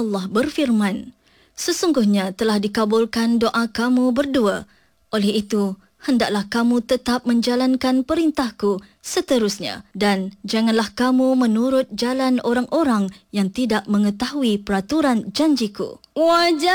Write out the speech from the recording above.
Allah berfirman, sesungguhnya telah dikabulkan doa kamu berdua. Oleh itu, hendaklah kamu tetap menjalankan perintahku seterusnya dan janganlah kamu menurut jalan orang-orang yang tidak mengetahui peraturan janjiku.